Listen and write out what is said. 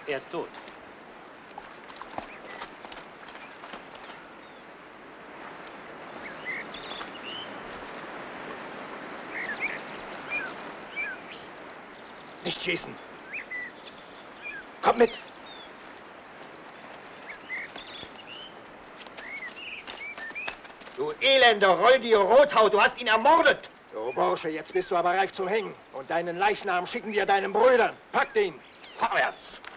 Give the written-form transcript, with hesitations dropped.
Er ist tot. Nicht schießen. Komm mit. Du elender, räudiger Rothaut, du hast ihn ermordet! So, Bursche, jetzt bist du aber reif zum Hängen. Und deinen Leichnam schicken wir deinen Brüdern. Packt ihn! Vorwärts!